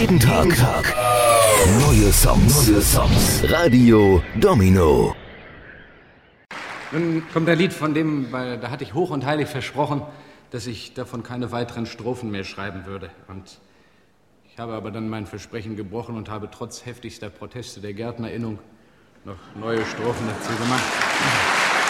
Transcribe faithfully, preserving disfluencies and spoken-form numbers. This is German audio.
Jeden Tag, Jeden Tag. Neue Songs. Neue Songs. Radio Domino. Nun kommt ein Lied, von dem, weil, da hatte ich hoch und heilig versprochen, dass ich davon keine weiteren Strophen mehr schreiben würde. Und ich habe aber dann mein Versprechen gebrochen und habe trotz heftigster Proteste der GärtnerInnung noch neue Strophen dazu gemacht.